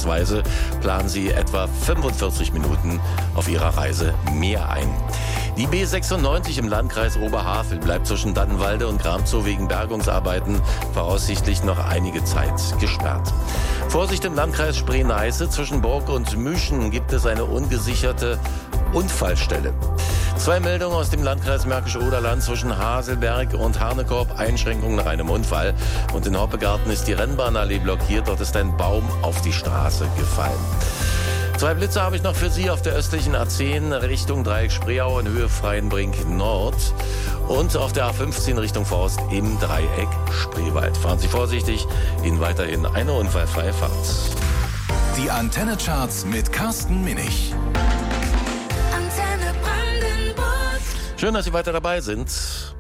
Ausnahmsweise planen Sie etwa 45 Minuten auf Ihrer Reise mehr ein. Die B96 im Landkreis Oberhavel bleibt zwischen Dannenwalde und Gramzow wegen Bergungsarbeiten voraussichtlich noch einige Zeit gesperrt. Vorsicht im Landkreis Spree-Neiße, zwischen Burg und Müschen gibt es eine ungesicherte Unfallstelle. 2 Meldungen aus dem Landkreis Märkisch-Oderland, zwischen Haselberg und Harnekorb, Einschränkungen nach einem Unfall. Und in Hoppegarten ist die Rennbahnallee blockiert, dort ist ein Baum auf die Straße gefallen. 2 Blitze habe ich noch für Sie auf der östlichen A10 Richtung Dreieck Spreeau in Höhe Freienbrink Nord und auf der A15 Richtung Forst im Dreieck Spreewald. Fahren Sie vorsichtig, Ihnen weiterhin eine unfallfreie Fahrt. Die Antenne Charts mit Carsten Minich. Antenne Brandenburg. Schön, dass Sie weiter dabei sind.